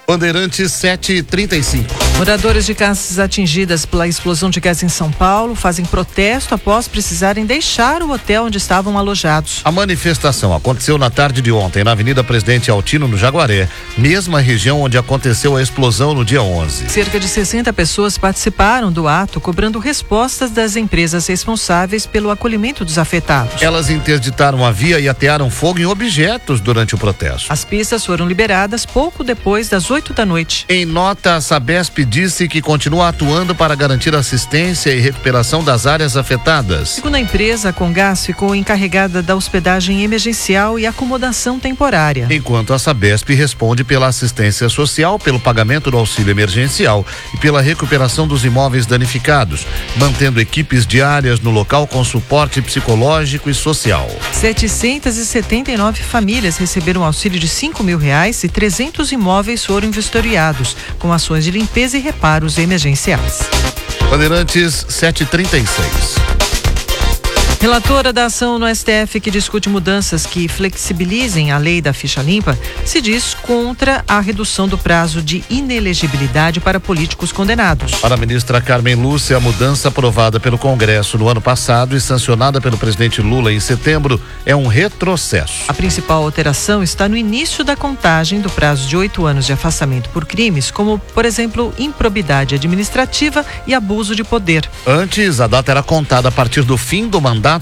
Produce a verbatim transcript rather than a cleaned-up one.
Bandeirantes sete e trinta e cinco. Moradores de casas atingidas pela explosão de gás em São Paulo fazem protesto após precisarem deixar o hotel onde estavam alojados. A manifestação aconteceu na tarde de ontem na Avenida Presidente Altino, no Jaguaré, mesma região onde aconteceu a explosão no dia onze. Cerca de sessenta pessoas participaram do ato, cobrando respostas das empresas responsáveis pelo acolhimento dos afetados. Elas interditaram a via e atearam fogo em objetos durante o protesto. As pistas foram liberadas pouco depois das oito da noite. Em nota, a Sabesp disse que continua atuando para garantir assistência e recuperação das áreas afetadas. Segundo a empresa, a Comgás ficou encarregada da hospedagem emergencial e acomodação temporária. Enquanto a Sabesp responde pela assistência social, pelo pagamento do auxílio emergencial e pela recuperação dos imóveis danificados, mantendo equipes diárias no local com suporte psicológico e social. setecentas e setenta e nove famílias receberam auxílio de cinco mil reais e trezentos imóveis foram vistoriados, com ações de limpeza e reparos emergenciais. Bandeirantes sete e trinta e seis. Relatora da ação no S T F que discute mudanças que flexibilizem a lei da ficha limpa se diz contra a redução do prazo de inelegibilidade para políticos condenados. Para a ministra Carmen Lúcia, a mudança aprovada pelo Congresso no ano passado e sancionada pelo presidente Lula em setembro é um retrocesso. A principal alteração está no início da contagem do prazo de oito anos de afastamento por crimes, como, por exemplo, improbidade administrativa e abuso de poder. Antes, a data era contada a partir do fim do mandato